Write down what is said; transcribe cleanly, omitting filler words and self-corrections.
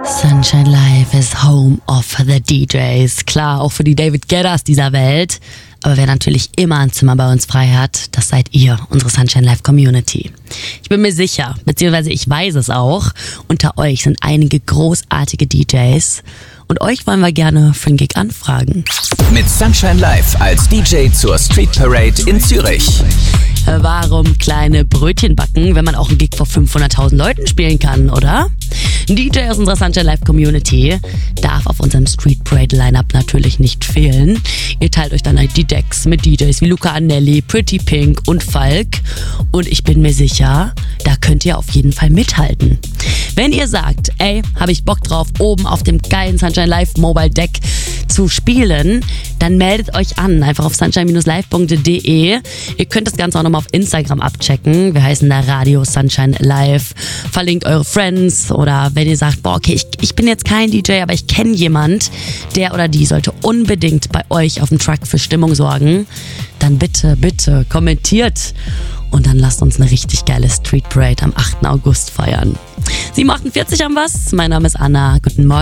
Sunshine Live is home of the DJs. Klar, auch für die David Guettas dieser Welt. Aber wer natürlich immer ein Zimmer bei uns frei hat, das seid ihr, unsere Sunshine Live Community. Ich bin mir sicher, beziehungsweise ich weiß es auch, unter euch sind einige großartige DJs. Und euch wollen wir gerne für einen Gig anfragen. Mit Sunshine Live als DJ zur Street Parade in Zürich. Warum kleine Brötchen backen, wenn man auch einen Gig vor 500.000 Leuten spielen kann, oder? Ein DJ aus unserer Sunshine Live Community darf auf unserem Street Parade Lineup natürlich nicht fehlen. Ihr teilt euch dann halt die Decks mit DJs wie Luca Anelli, Pretty Pink und Falk. Und ich bin mir sicher, da könnt ihr auf jeden Fall mithalten. Wenn ihr sagt, ey, habe ich Bock drauf, oben auf dem geilen Sunshine Live Mobile Deck zu spielen, dann meldet euch an, einfach auf sunshine-live.de. Ihr könnt das Ganze auch nochmal auf Instagram abchecken. Wir heißen da Radio Sunshine Live. Verlinkt eure Friends oder wenn ihr sagt, boah, okay, ich bin jetzt kein DJ, aber ich kenne jemand, der oder die sollte unbedingt bei euch auf dem Truck für Stimmung sorgen, dann bitte, bitte kommentiert und dann lasst uns eine richtig geile Street Parade am 8. August feiern. 7:48 haben wir's. Mein Name ist Anna. Guten Morgen.